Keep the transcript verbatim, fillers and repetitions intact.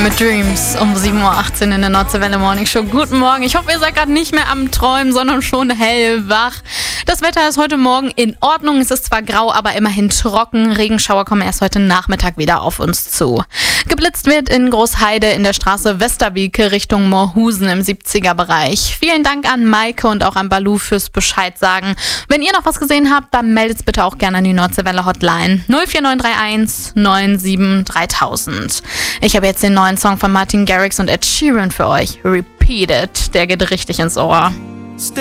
mit Dreams um sieben Uhr achtzehn in der Nordseewelle Morning Show. Guten Morgen. Ich hoffe, ihr seid gerade nicht mehr am Träumen, sondern schon hellwach. Das Wetter ist heute Morgen in Ordnung. Es ist zwar grau, aber immerhin trocken. Regenschauer kommen erst heute Nachmittag wieder auf uns zu. Geblitzt wird in Großheide in der Straße Westerwieke Richtung Moorhusen im siebziger Bereich. Vielen Dank an Maike und auch an Balu fürs Bescheid sagen. Wenn ihr noch was gesehen habt, dann meldet bitte auch gerne an die Nordseewelle Hotline null vier neun drei eins neun sieben dreitausend. Ich habe jetzt den neuen Song von Martin Garrix und Ed Sheeran für euch. Repeat It. Der geht richtig ins Ohr.